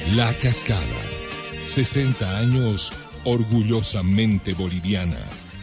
La Cascada. 60 años orgullosamente boliviana.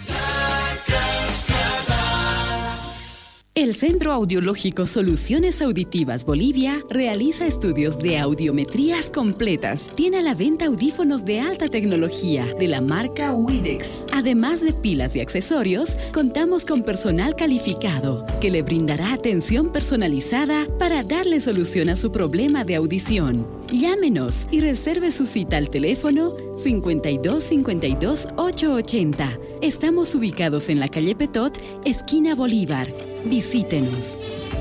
El Centro Audiológico Soluciones Auditivas Bolivia realiza estudios de audiometrías completas. Tiene a la venta audífonos de alta tecnología de la marca Widex. Además de pilas y accesorios, contamos con personal calificado que le brindará atención personalizada para darle solución a su problema de audición. Llámenos y reserve su cita al teléfono 52 52 880. Estamos ubicados en la calle Petot, esquina Bolívar. Visítenos.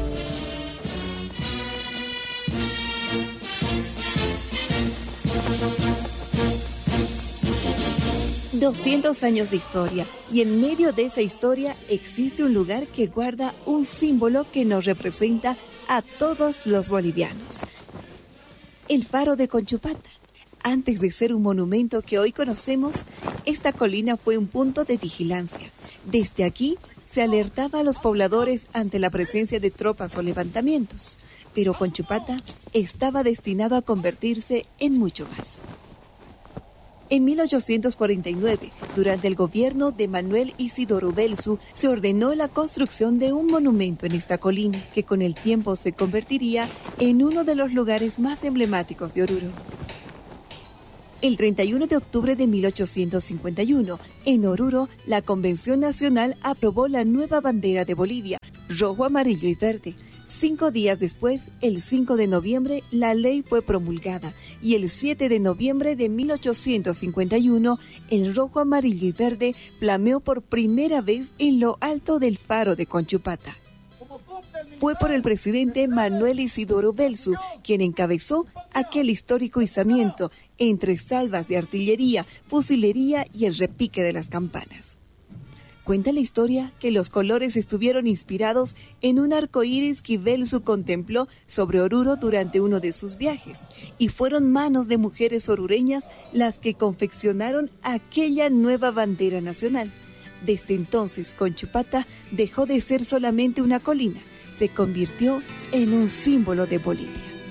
...200 años de historia... ...y en medio de esa historia... ...existe un lugar que guarda un símbolo... ...que nos representa a todos los bolivianos... ...el Faro de Conchupata. Antes de ser un monumento que hoy conocemos... ...esta colina fue un punto de vigilancia... ...desde aquí... se alertaba a los pobladores ante la presencia de tropas o levantamientos, pero Conchupata estaba destinado a convertirse en mucho más. En 1849, durante el gobierno de Manuel Isidoro Belzu, se ordenó la construcción de un monumento en esta colina, que con el tiempo se convertiría en uno de los lugares más emblemáticos de Oruro. El 31 de octubre de 1851, en Oruro, la Convención Nacional aprobó la nueva bandera de Bolivia, rojo, amarillo y verde. 5 días después, el 5 de noviembre, la ley fue promulgada y el 7 de noviembre de 1851, el rojo, amarillo y verde flameó por primera vez en lo alto del Faro de Conchupata. Fue por el presidente Manuel Isidoro Belzu, quien encabezó aquel histórico izamiento entre salvas de artillería, fusilería y el repique de las campanas. Cuenta la historia que los colores estuvieron inspirados en un arco iris que Belzu contempló sobre Oruro durante uno de sus viajes, y fueron manos de mujeres orureñas las que confeccionaron aquella nueva bandera nacional. Desde entonces, Conchupata dejó de ser solamente una colina, se convirtió en un símbolo de Bolivia.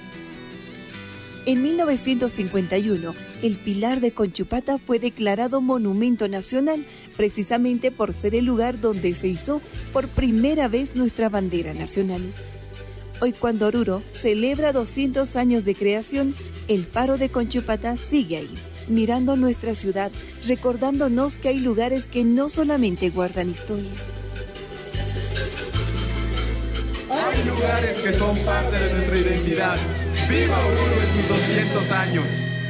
En 1951, el Pilar de Conchupata fue declarado Monumento Nacional, precisamente por ser el lugar donde se izó por primera vez nuestra bandera nacional. Hoy, cuando Oruro celebra 200 años de creación, el Faro de Conchupata sigue ahí, mirando nuestra ciudad, recordándonos que hay lugares que no solamente guardan historia. Hay lugares que son parte de nuestra identidad. ¡Viva Oruro en sus 200 años!